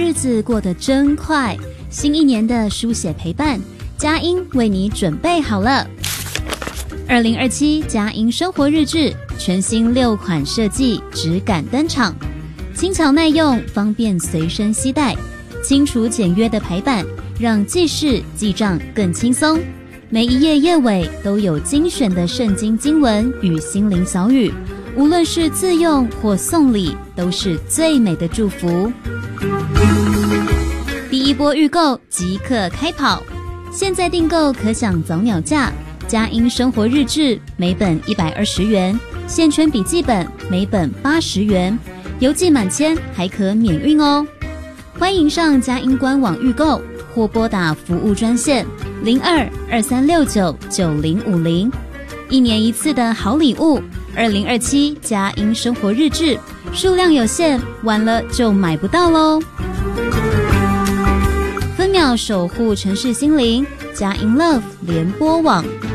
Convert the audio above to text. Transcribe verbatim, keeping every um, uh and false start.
日子过得真快，新一年的书写陪伴，佳音为你准备好了。二零二七佳音生活日志全新六款设计质感登场，轻巧耐用，方便随身携带，清楚简约的排版让记事记账更轻松。每一页页尾都有精选的圣经经文与心灵小语，无论是自用或送礼，都是最美的祝福。第一波预购即刻开跑，现在订购可享早鸟价。佳音生活日志每本一百二十元，线圈笔记本每本八十元，邮寄满千还可免运哦。欢迎上佳音官网预购，或拨打服务专线零二二三六九九零五零。一年一次的好礼物，二零二七佳音生活日志，数量有限，晚了就买不到喽。分秒守护城市心灵，佳音 Love 联播网。